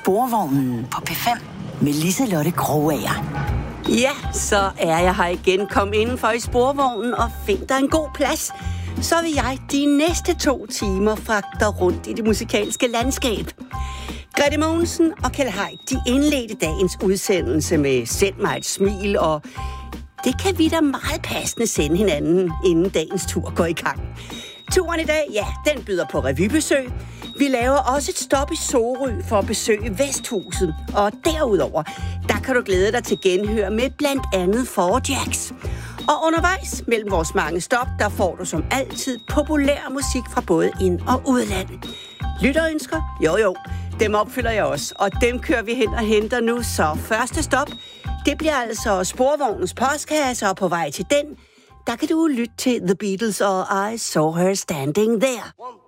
Sporvognen på P5 med Liselotte Krogager. Ja, så er jeg her igen. Kom indenfor i Sporvognen og find dig en god plads. Så vil jeg de næste 2 timer fragte dig rundt i det musikalske landskab. Grete Mogensen og Kjeld Haik, de indledte dagens udsendelse med Send mig et smil, og det kan vi da meget passende sende hinanden, inden dagens tur går i gang. Turen i dag, ja, den byder på revybesøg. Vi laver også et stop i Sorø for at besøge Vesthuset. Og derudover, der kan du glæde dig til genhør med blandt andet Four-Jacks. Og undervejs mellem vores mange stop, der får du som altid populær musik fra både ind- og udland. Lytterønsker? Jo, dem opfylder jeg også. Og dem kører vi hen og henter nu. Så første stop, det bliver altså Sporvognens postkasse, og på vej til den, der kan du lytte til The Beatles og I Saw Her Standing There.